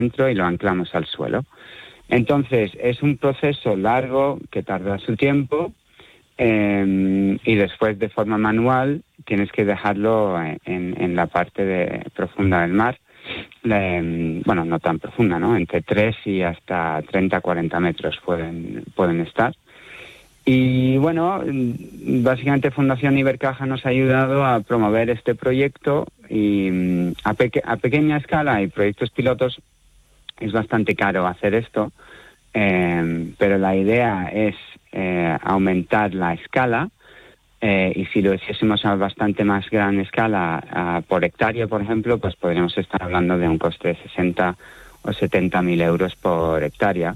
dentro y lo anclamos al suelo. Entonces, es un proceso largo que tarda su tiempo y después de forma manual tienes que dejarlo en la parte profunda del mar. Bueno, no tan profunda, ¿no? Entre 3 y hasta 30-40 metros pueden estar. Y bueno, básicamente Fundación Ibercaja nos ha ayudado a promover este proyecto y a pequeña escala y proyectos pilotos es bastante caro hacer esto, pero la idea es aumentar la escala y si lo hiciésemos a bastante más gran escala, por hectárea, por ejemplo, pues podríamos estar hablando de un coste de 60 o 70 mil euros por hectárea.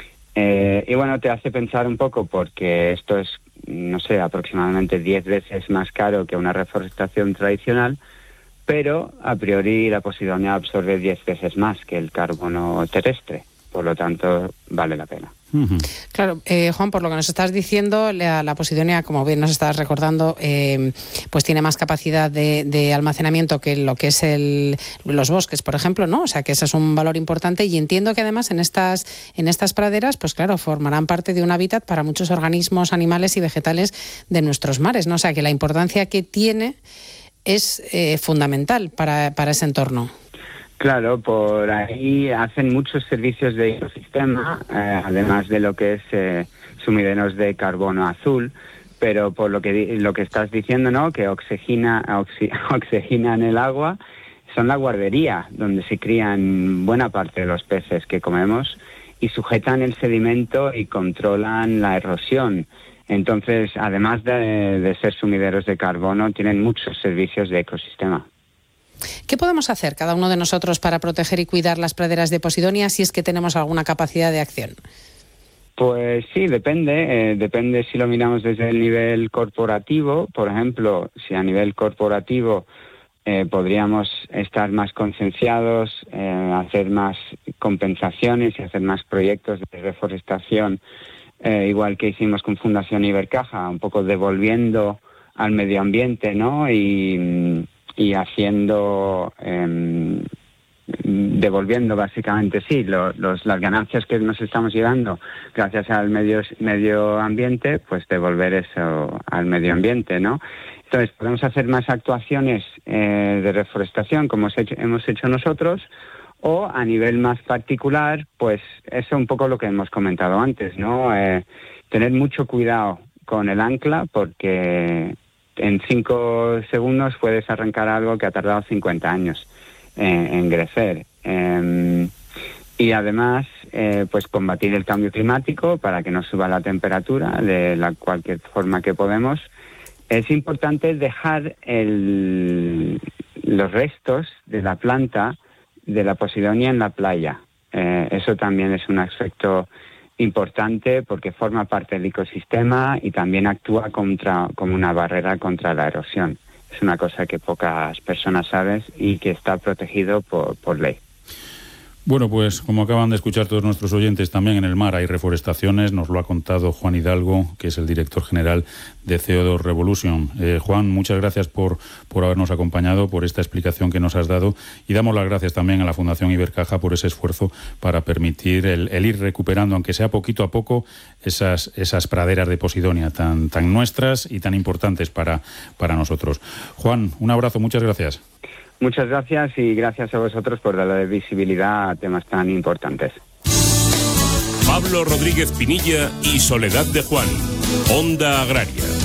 Y bueno, te hace pensar un poco porque esto es, no sé, aproximadamente 10 veces más caro que una reforestación tradicional, pero a priori la Posidonia absorbe 10 veces más que el carbono terrestre, por lo tanto vale la pena. Claro, Juan, por lo que nos estás diciendo, la Posidonia, como bien nos estás recordando, pues tiene más capacidad de almacenamiento que lo que es los bosques, por ejemplo, ¿no? O sea, que ese es un valor importante y entiendo que además en estas praderas, pues claro, formarán parte de un hábitat para muchos organismos, animales y vegetales de nuestros mares, ¿no? O sea, que la importancia que tiene es fundamental para ese entorno. Claro, por ahí hacen muchos servicios de ecosistema, además de lo que es sumideros de carbono azul, pero por lo que estás diciendo, ¿no? Que oxigenan el agua, son la guardería donde se crían buena parte de los peces que comemos y sujetan el sedimento y controlan la erosión. Entonces, además de ser sumideros de carbono, tienen muchos servicios de ecosistema. ¿Qué podemos hacer cada uno de nosotros para proteger y cuidar las praderas de Posidonia si es que tenemos alguna capacidad de acción? Pues sí, depende si lo miramos desde el nivel corporativo. Por ejemplo, si a nivel corporativo podríamos estar más concienciados, hacer más compensaciones y hacer más proyectos de reforestación, igual que hicimos con Fundación Ibercaja, un poco devolviendo al medio ambiente, ¿no? Y haciendo, devolviendo básicamente, sí, las ganancias que nos estamos llevando gracias al medio ambiente, pues devolver eso al medio ambiente, ¿no? Entonces, podemos hacer más actuaciones de reforestación, como hemos hecho nosotros, o a nivel más particular, pues eso es un poco lo que hemos comentado antes, ¿no? Tener mucho cuidado con el ancla, porque en 5 segundos puedes arrancar algo que ha tardado 50 años en crecer. Y además, pues combatir el cambio climático para que no suba la temperatura de cualquier forma que podemos. Es importante dejar los restos de la planta de la Posidonia en la playa. Eso también es un aspecto importante porque forma parte del ecosistema y también actúa como una barrera contra la erosión. Es una cosa que pocas personas saben y que está protegido por ley. Bueno, pues como acaban de escuchar todos nuestros oyentes, también en el mar hay reforestaciones, nos lo ha contado Juan Hidalgo, que es el director general de CO2 Revolution. Juan, muchas gracias por habernos acompañado, por esta explicación que nos has dado y damos las gracias también a la Fundación Ibercaja por ese esfuerzo para permitir el ir recuperando, aunque sea poquito a poco, esas praderas de Posidonia tan nuestras y tan importantes para nosotros. Juan, un abrazo, muchas gracias. Muchas gracias y gracias a vosotros por darle visibilidad a temas tan importantes. Pablo Rodríguez Pinilla y Soledad de Juan, Onda Agraria.